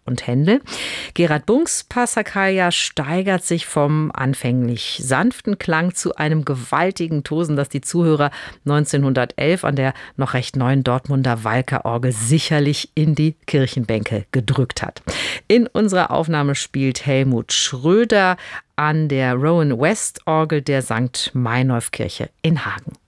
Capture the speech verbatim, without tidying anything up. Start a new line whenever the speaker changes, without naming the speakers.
und Händel. Gerhard Bunks Passacaglia steigert sich vom anfänglich sanften Klang zu einem gewaltigen Tosen, das die Zuhörer neunzehnhundertelf an der noch recht neuen Dortmunder Walker-Orgel sicherlich in die Kirchenbänke gedrückt hat. In unserer Aufnahme spielt Helmut Schröder an der Rowan West Orgel der Sankt Meinolf Kirche in Hagen.